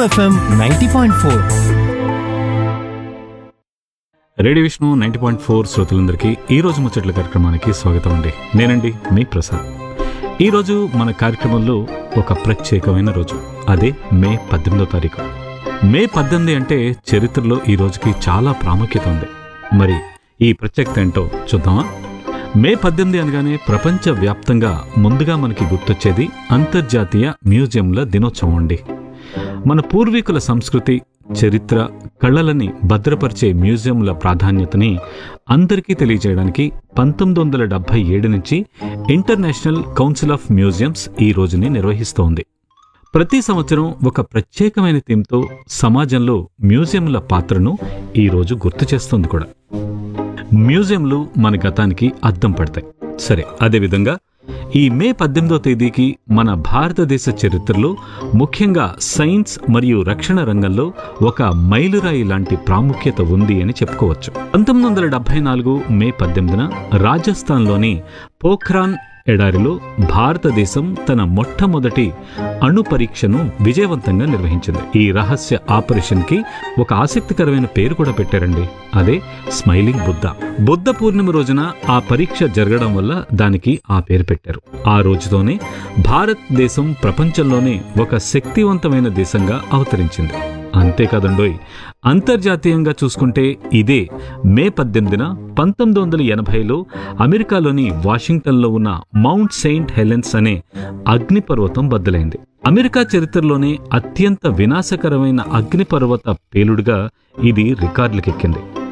FM 90.4. Radio Vishnu 90.4 శ్రోతలందరికీ ఈ రోజు ముచ్చట్ల కార్యక్రమానికి స్వాగతం అండి. నేనండి మీ ప్రసాద్. ఈరోజు మన కార్యక్రమంలో ఒక ప్రత్యేకమైన రోజు, అదే మే 18వ తారీఖు. మే 18 అంటే చరిత్రలో ఈ రోజుకి చాలా ప్రాముఖ్యత ఉంది. మరి ఈ ప్రత్యేకత ఏంటో చూద్దామా? మే 18 అనగానే ప్రపంచవ్యాప్తంగా ముందుగా మనకి గుర్తొచ్చేది అంతర్జాతీయ మ్యూజియంల దినోత్సవం అండి. మన పూర్వీకుల సంస్కృతి, చరిత్ర, కళలని భద్రపరిచే మ్యూజియంల ప్రాధాన్యతని అందరికీ తెలియజేయడానికి 1977 నుంచి ఇంటర్నేషనల్ కౌన్సిల్ ఆఫ్ మ్యూజియంస్ ఈ రోజుని నిర్వహిస్తోంది. ప్రతి సంవత్సరం ఒక ప్రత్యేకమైన థీమ్తో సమాజంలో మ్యూజియంల పాత్రను ఈ రోజు గుర్తు చేస్తుంది కూడా. మ్యూజియంలు మన గతానికి అద్దం పడతాయి. సరే, అదేవిధంగా ఈ మే 18వ తేదీకి మన భారతదేశ చరిత్రలో ముఖ్యంగా సైన్స్ మరియు రక్షణ రంగంలో ఒక మైలురాయి లాంటి ప్రాముఖ్యత ఉంది అని చెప్పుకోవచ్చు. 1974 మే 18న రాజస్థాన్లోని పోఖ్రాన్ ఎడారిలో భారతదేశం తన మొట్టమొదటి అణు పరీక్షను విజయవంతంగా నిర్వహించింది. ఈ రహస్య ఆపరేషన్ కి ఒక ఆసక్తికరమైన పేరు కూడా పెట్టారండి, అదే స్మైలింగ్ బుద్ధ. బుద్ధ పూర్ణిమ రోజున ఆ పరీక్ష జరగడం వల్ల దానికి ఆ పేరు పెట్టారు. ఆ రోజుతోనే భారతదేశం ప్రపంచంలోనే ఒక శక్తివంతమైన దేశంగా అవతరించింది. అంతేకాదండోయ్, అంతర్జాతీయంగా చూసుకుంటే ఇదే మే 18న 1980లో అమెరికాలోని వాషింగ్టన్లో ఉన్న మౌంట్ సెయింట్ హెలెన్స్ అనే అగ్నిపర్వతం బద్దలైంది. అమెరికా చరిత్రలోనే అత్యంత వినాశకరమైన అగ్నిపర్వత పేలుడుగా ఇది రికార్డులకెక్కింది.